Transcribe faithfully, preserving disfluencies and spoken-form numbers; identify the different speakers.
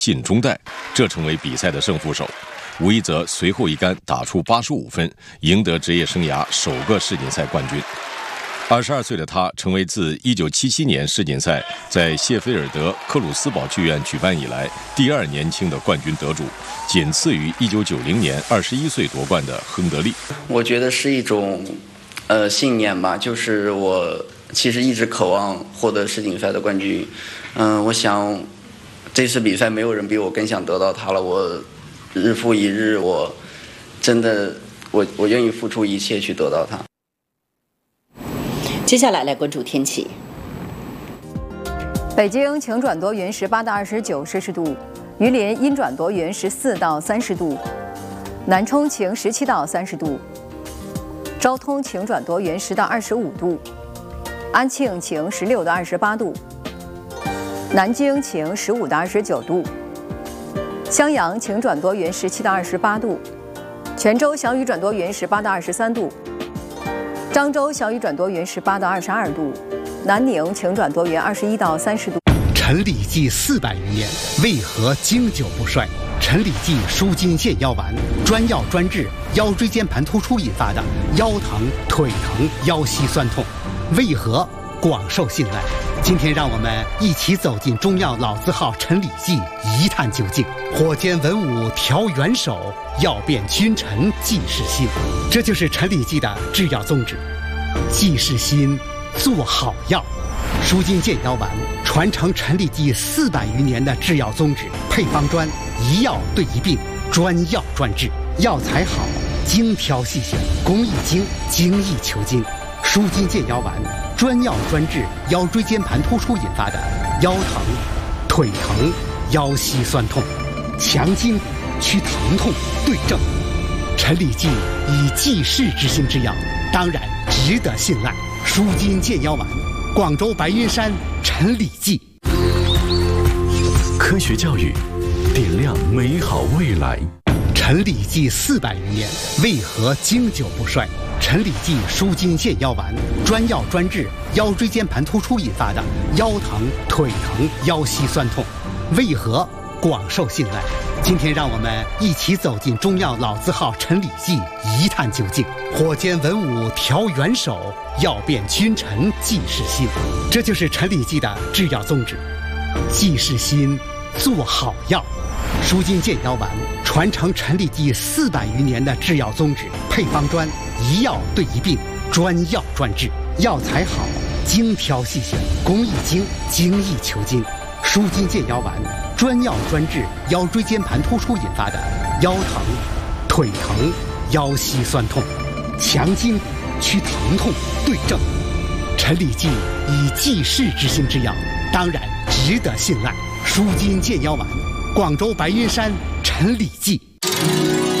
Speaker 1: 进中带，这成为比赛的胜负手。吴一泽随后一杆打出八十五分，赢得职业生涯首个世锦赛冠军。二十二岁的他成为自一九七七年世锦赛在谢菲尔德克鲁斯堡剧院举办以来第二年轻的冠军得主，仅次于一九九零年二十一岁夺冠的亨德利。
Speaker 2: 我觉得是一种呃信念吧，就是我其实一直渴望获得世锦赛的冠军。嗯、呃，我想这次比赛没有人比我更想得到它了。我日复一日，我真的我我愿意付出一切去得到它。
Speaker 3: 接下来来关注天气。
Speaker 4: 北京晴转多云，十八到二十九摄氏度；榆林阴转多云，十四到三十度；南充晴，十七到三十度；昭通晴转多云，十到二十五度；安庆晴，十六到二十八度；南京晴，十五到二十九度；襄阳晴转多云，十七到二十八度；泉州小雨转多云，十八到二十三度。漳州小雨转多云，十八到二十二度；南宁晴转多云，二十一到三十度。
Speaker 5: 陈李济四百余年，为何经久不衰？陈李济舒筋健腰丸，专药专治腰椎间盘突出引发的腰疼、腿疼、腰膝酸痛，为何广受信赖？今天让我们一起走进中药老字号陈李济，一探究竟。火煎文武调元首，药变君臣济世心，这就是陈李济的制药宗旨。济世心，做好药。舒筋健腰丸传承陈李济四百余年的制药宗旨，配方专，一药对一病，专药专治，药材好，精挑细选，工艺精，精益求精。舒筋健腰丸专药专治腰椎间盘突出引发的腰疼、腿疼、腰膝酸痛，强筋骨，祛疼痛，对症。陈李济以济世之心之药，当然值得信赖。舒筋健腰丸，广州白云山陈李济。
Speaker 6: 科学教育，点亮美好未来。
Speaker 5: 陈李济四百余年，为何经久不衰？陈李济舒筋健腰丸，专药专治腰椎间盘突出引发的腰疼、腿疼、腰膝酸痛，为何广受信赖？今天让我们一起走进中药老字号陈李济，一探究竟。火煎文武调元首，药变君臣济世心，这就是陈李济的制药宗旨。济世心，做好药。舒筋健腰丸传承陈李济四百余年的制药宗旨，配方专，一药对一病，专药专治，药材好，精挑细选，工艺精，精益求精。舒筋健腰丸专药专治腰椎间盘突出引发的腰疼、腿疼、腰膝酸痛，强筋骨，祛疼痛，对症。陈李济以济世之心之药，当然值得信赖。舒筋健腰丸，广州白云山陈李济。